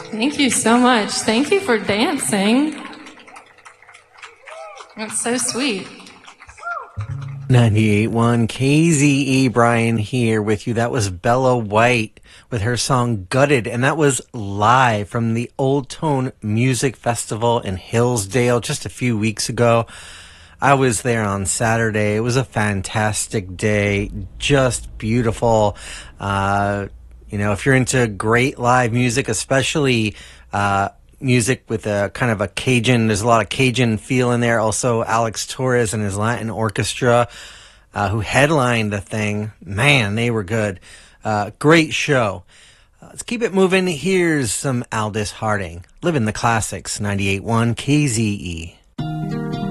Thank you so much. Thank you for dancing. That's so sweet. 98.1 KZE, Brian here with you. That was Bella White with her song Gutted, and that was live from the Old Tone Music Festival in Hillsdale just a few weeks ago. I was there on Saturday. It was a fantastic day, just beautiful. If you're into great live music, especially music with a kind of a Cajun, there's a lot of Cajun feel in there. Also, Alex Torres and his Latin Orchestra, who headlined the thing. Man, they were good. Great show. Let's keep it moving. Here's some Aldous Harding. Living the Classics, 98.1 KZE.